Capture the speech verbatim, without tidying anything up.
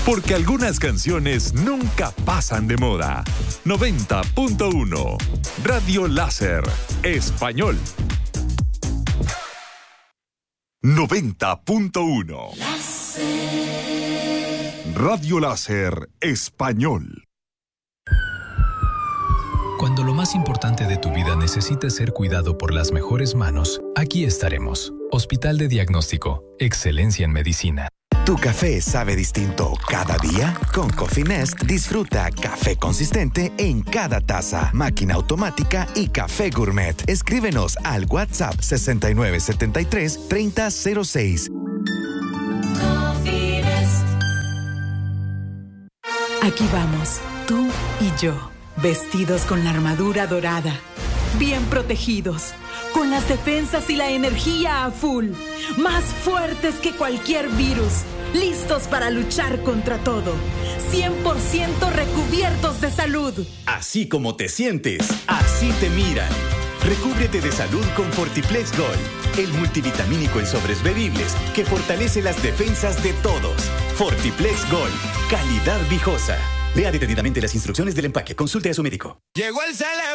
Porque algunas canciones nunca pasan de moda. noventa punto uno. Radio Láser. Español. noventa punto uno. Radio Láser. Español. Cuando lo más importante de tu vida necesite ser cuidado por las mejores manos, aquí estaremos. Hospital de Diagnóstico. Excelencia en medicina. ¿Tu café sabe distinto cada día? Con Coffee Nest disfruta café consistente en cada taza, máquina automática y café gourmet. Escríbenos al WhatsApp sesenta y nueve setenta y tres treinta cero seis. Aquí vamos, tú y yo, vestidos con la armadura dorada, bien protegidos, con las defensas y la energía a full, más fuertes que cualquier virus, listos para luchar contra todo, cien por ciento recubiertos de salud. Así como te sientes, así te miran. Recúbrete de salud con Fortiplex Gold, el multivitamínico en sobres bebibles que fortalece las defensas de todos. Fortiplex Gold, calidad viejosa. Lea detenidamente las instrucciones del empaque. Consulte a su médico. Llegó el celebro.